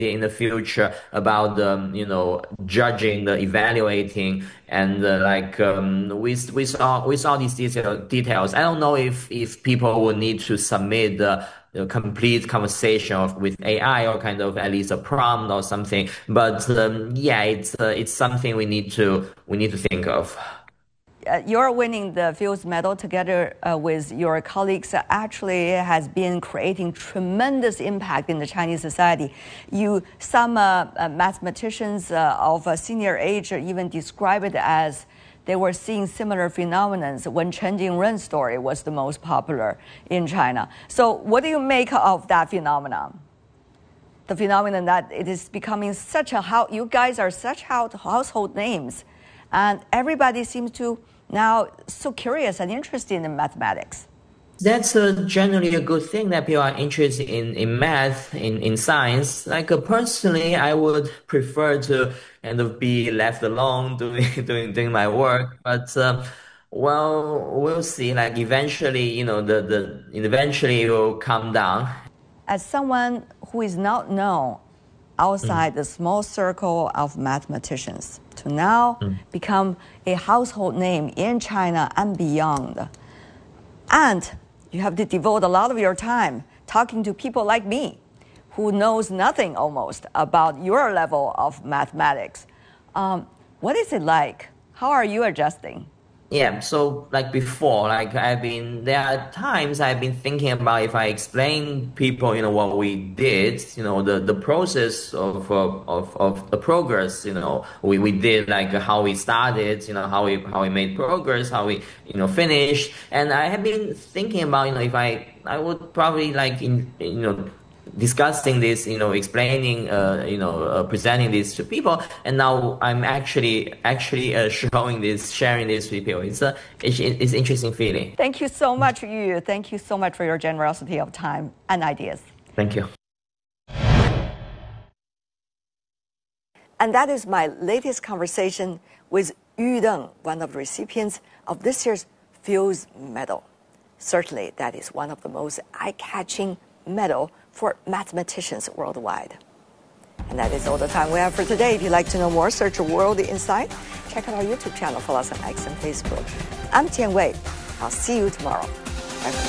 in the future about judging, the evaluating, and we saw these details. I don't know if people will need to submit the complete conversation with AI, or kind of at least a prompt or something. But yeah, it's something we need to think of. You're winning the Fields Medal together with your colleagues actually has been creating tremendous impact in the Chinese society. Some mathematicians of a senior age even describe it as they were seeing similar phenomena when Chen Jingren's story was the most popular in China. So what do you make of that phenomenon? The phenomenon that it is becoming you guys are such household names, and everybody seems to now so curious and interested in mathematics. That's generally a good thing that people are interested in math, in science. Personally, I would prefer to kind of be left alone doing my work. But well, we'll see. Eventually, eventually it will come down. As someone who is not known outside the small circle of mathematicians, to now become a household name in China and beyond. And you have to devote a lot of your time talking to people like me, who knows nothing almost about your level of mathematics. What is it like? How are you adjusting? Yeah, so before, there are times I've been thinking about if I explain people, what we did, the process of the progress, we did, how we started, how we made progress, how we, finished. And I have been thinking about, if I would probably discussing this, explaining, presenting this to people, and now I'm actually sharing this with people. It's an interesting feeling. Thank you so much, Yu. Thank you so much for your generosity of time and ideas. Thank you. And that is my latest conversation with Yu Deng, one of the recipients of this year's Fields Medal. Certainly, that is one of the most eye-catching medal for mathematicians worldwide. And that is all the time we have for today. If you'd like to know more, search World Insight. Check out our YouTube channel, follow us on X and Facebook. I'm Tian Wei. I'll see you tomorrow. Bye.